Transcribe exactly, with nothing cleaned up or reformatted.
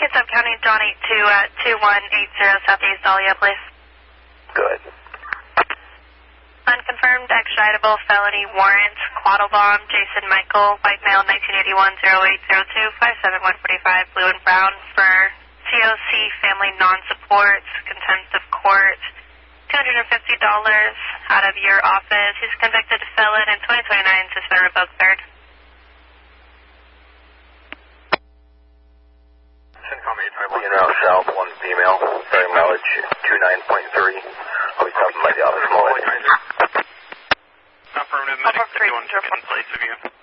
Heads up, County John eight two at two one eight zero Southeast Dahlia, please. Good. Unconfirmed extraditable felony warrant, Quattlebaum, Jason Michael, white male, nineteen eighty-one, oh eight oh two, five seven one four five, blue and brown, for C O C family non-support, contempt of court, two hundred fifty dollars out of your office. He's a convicted felon in twenty twenty-nine, suspended revoked third. Being around south, one female, bearing mileage two nine point three. I'll be stopping by the office moment. Affirmative, medic fifty-one, in place of you.